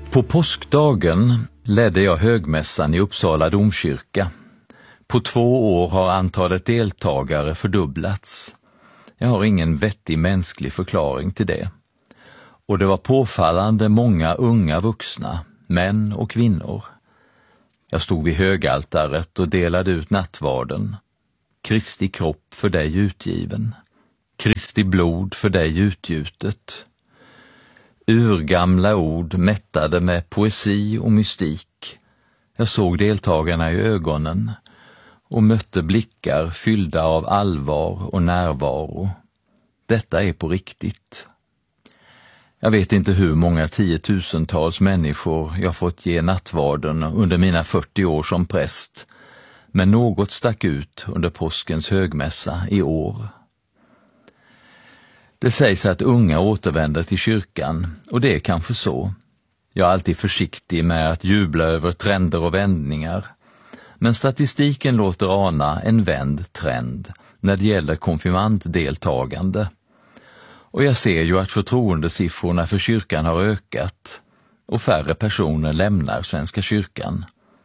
På påskdagen ledde jag högmässan i Uppsala domkyrka. På 2 år har antalet deltagare fördubblats. Jag har ingen vettig mänsklig förklaring till det. Och det var påfallande många unga vuxna, män och kvinnor. Jag stod vid högaltaret och delade ut nattvarden. Kristi kropp för dig utgiven. Kristi blod för dig utgjutet. Urgamla ord mättade med poesi och mystik. Jag såg deltagarna i ögonen och mötte blickar fyllda av allvar och närvaro. Detta är på riktigt. Jag vet inte hur många 10 000-tals människor jag fått ge nattvarden under mina 40 år som präst, men något stack ut under påskens högmässa i år. Det sägs att unga återvänder till kyrkan, och det är kanske så. Jag är alltid försiktig med att jubla över trender och vändningar, men statistiken låter ana en vänd trend när det gäller konfirmanddeltagande. Och jag ser ju att förtroendesiffrorna för kyrkan har ökat och färre personer lämnar Svenska kyrkan.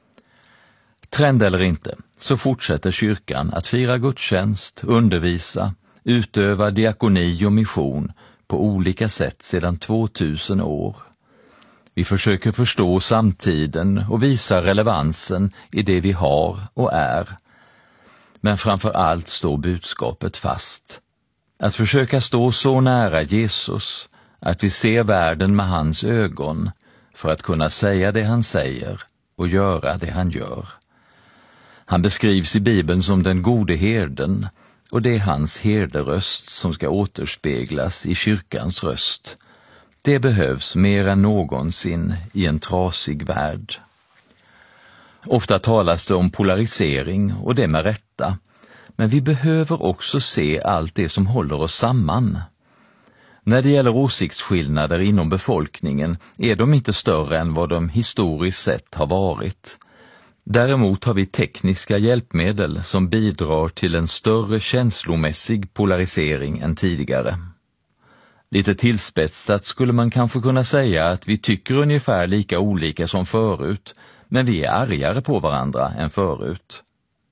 Trend eller inte, så fortsätter kyrkan att fira gudstjänst, undervisa, utöva diakoni och mission på olika sätt sedan 2000 år. Vi försöker förstå samtiden och visa relevansen i det vi har och är. Men framför allt står budskapet fast. Att försöka stå så nära Jesus att vi ser världen med hans ögon för att kunna säga det han säger och göra det han gör. Han beskrivs i Bibeln som den gode herden, och det är hans herderöst som ska återspeglas i kyrkans röst. Det behövs mer än någonsin i en trasig värld. Ofta talas det om polarisering, och det med rätta. Men vi behöver också se allt det som håller oss samman. När det gäller åsiktsskillnader inom befolkningen är de inte större än vad de historiskt sett har varit. Däremot har vi tekniska hjälpmedel som bidrar till en större känslomässig polarisering än tidigare. Lite tillspetsat skulle man kanske kunna säga att vi tycker ungefär lika olika som förut, men vi är argare på varandra än förut.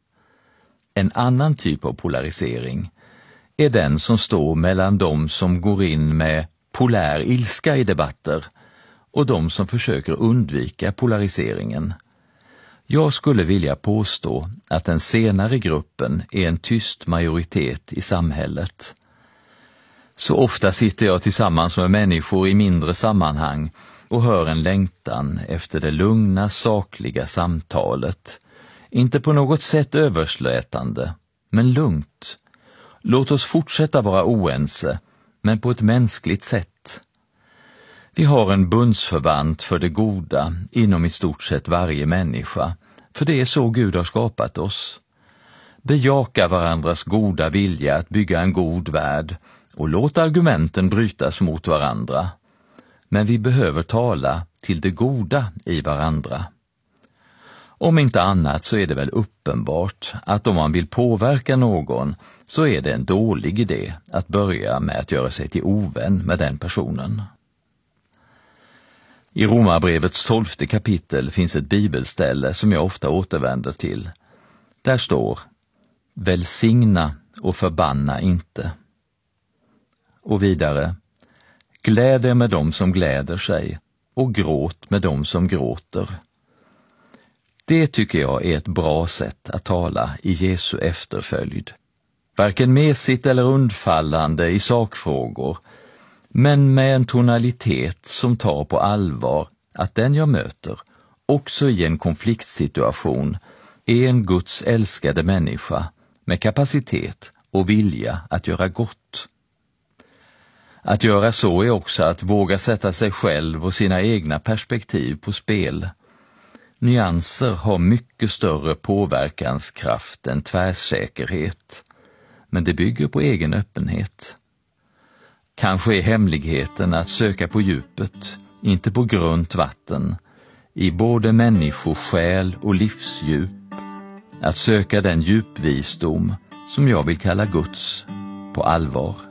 En annan typ av polarisering är den som står mellan de som går in med polär ilska i debatter och de som försöker undvika polariseringen. Jag skulle vilja påstå att den senare gruppen är en tyst majoritet i samhället. Så ofta sitter jag tillsammans med människor i mindre sammanhang och hör en längtan efter det lugna, sakliga samtalet. Inte på något sätt överslätande, men lugnt. Låt oss fortsätta vara oense, men på ett mänskligt sätt. Vi har en bundsförvant för det goda inom i stort sett varje människa, för det är så Gud har skapat oss. Bejaka varandras goda vilja att bygga en god värld och låt argumenten brytas mot varandra. Men vi behöver tala till det goda i varandra. Om inte annat så är det väl uppenbart att om man vill påverka någon så är det en dålig idé att börja med att göra sig till ovän med den personen. I Romarbrevets 12:e kapitel finns ett bibelställe som jag ofta återvänder till. Där står: välsigna och förbanna inte. Och vidare: gläd er med dem som gläder sig och gråt med dem som gråter. Det tycker jag är ett bra sätt att tala i Jesu efterföljd. Varken mesigt eller undfallande i sakfrågor, men med en tonalitet som tar på allvar att den jag möter, också i en konfliktsituation, är en Guds älskade människa med kapacitet och vilja att göra gott. Att göra så är också att våga sätta sig själv och sina egna perspektiv på spel. Nyanser har mycket större påverkanskraft än tvärsäkerhet, men det bygger på egen öppenhet. Kanske är hemligheten att söka på djupet, inte på grunt vatten, i både människosjäl och livsdjup. Att söka den djupvisdom som jag vill kalla Guds på allvar.